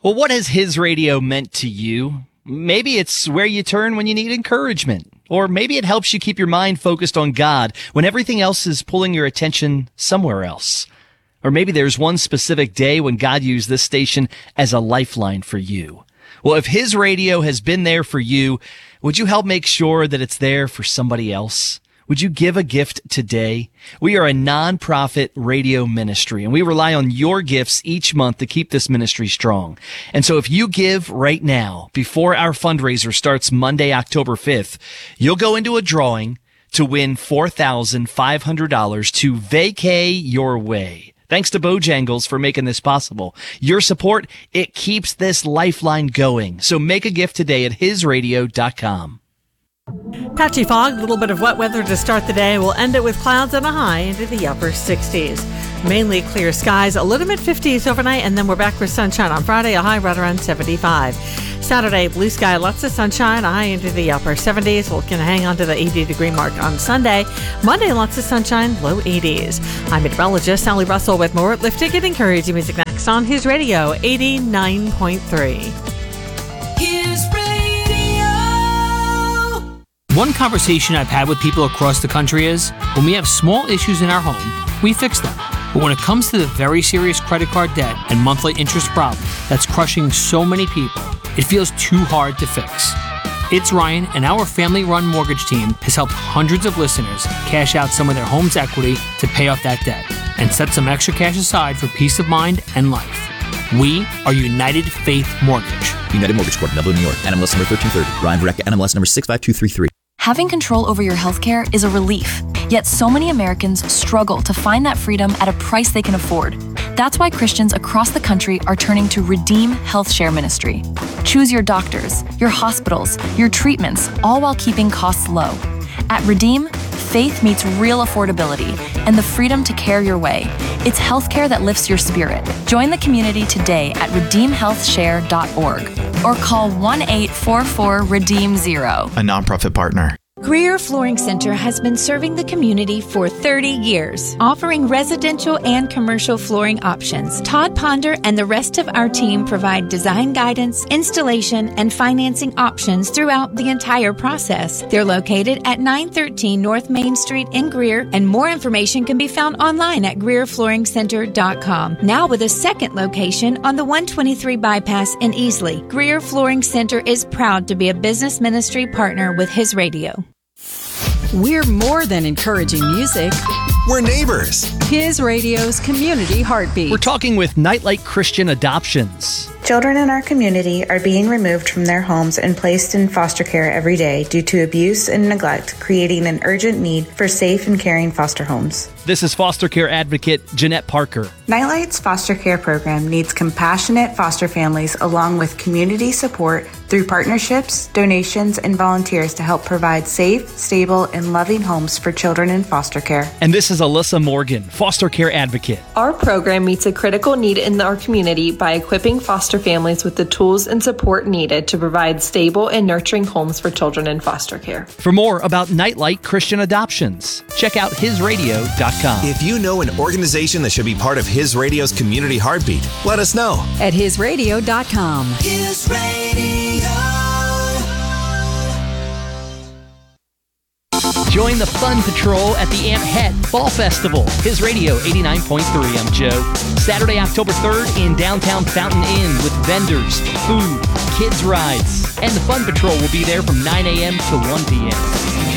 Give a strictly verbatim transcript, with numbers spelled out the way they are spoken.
Well, what has His Radio meant to you? Maybe it's where you turn when you need encouragement. Or maybe it helps you keep your mind focused on God when everything else is pulling your attention somewhere else. Or maybe there's one specific day when God used this station as a lifeline for you. Well, if His Radio has been there for you, would you help make sure that it's there for somebody else? Would you give a gift today? We are a non-profit radio ministry, and we rely on your gifts each month to keep this ministry strong. And so if you give right now, before our fundraiser starts Monday, October fifth, you'll go into a drawing to win four thousand five hundred dollars to vacay your way. Thanks to Bojangles for making this possible. Your support, it keeps this lifeline going. So make a gift today at his radio dot com. Patchy fog, a little bit of wet weather to start the day. We'll end it with clouds and a high into the upper sixties. Mainly clear skies, a little mid fifties overnight, and then we're back with sunshine on Friday, a high right around seventy-five. Saturday, blue sky, lots of sunshine, a high into the upper seventies. We're going to hang on to the eighty degree mark on Sunday. Monday, lots of sunshine, low eighties. I'm meteorologist Sally Russell with more uplifting and encouraging music next on His Radio eighty-nine point three. His Radio. One conversation I've had with people across the country is, when we have small issues in our home, we fix them. But when it comes to the very serious credit card debt and monthly interest problem that's crushing so many people, it feels too hard to fix. It's Ryan, and our family-run mortgage team has helped hundreds of listeners cash out some of their home's equity to pay off that debt and set some extra cash aside for peace of mind and life. We are United Faith Mortgage. United Mortgage Corp, Dublin, New York. N M L S number thirteen thirty. Ryan Verrecka, N M L S number six five two three three. Having control over your healthcare is a relief, yet so many Americans struggle to find that freedom at a price they can afford. That's why Christians across the country are turning to Redeem Health Share Ministry. Choose your doctors, your hospitals, your treatments, all while keeping costs low. At Redeem, faith meets real affordability and the freedom to care your way. It's healthcare that lifts your spirit. Join the community today at redeem health share dot org or call one eight four four redeem zero. A nonprofit partner. Greer Flooring Center has been serving the community for thirty years, offering residential and commercial flooring options. Todd Ponder and the rest of our team provide design guidance, installation, and financing options throughout the entire process. They're located at nine thirteen North Main Street in Greer, and more information can be found online at greer flooring center dot com. Now with a second location on the one twenty-three bypass in Easley, Greer Flooring Center is proud to be a business ministry partner with His Radio. We're more than encouraging music. We're neighbors. His Radio's community heartbeat. We're talking with Nightlight Christian Adoptions. Children in our community are being removed from their homes and placed in foster care every day due to abuse and neglect, creating an urgent need for safe and caring foster homes. This is foster care advocate Jeanette Parker. Nightlight's foster care program needs compassionate foster families along with community support through partnerships, donations, and volunteers to help provide safe, stable, and loving homes for children in foster care. And this is Alyssa Morgan, foster care advocate. Our program meets a critical need in our community by equipping foster families with the tools and support needed to provide stable and nurturing homes for children in foster care. For more about Nightlight Christian Adoptions, check out his radio dot com. If you know an organization that should be part of His Radio's community heartbeat, let us know at his radio dot com. His Radio. Join the Fun Patrol at the Aunt Het Fall Festival. His Radio eighty-nine point three. I'm Joe. Saturday, October third in downtown Fountain Inn with vendors, food, kids rides, and the Fun Patrol will be there from nine a.m. to one p.m.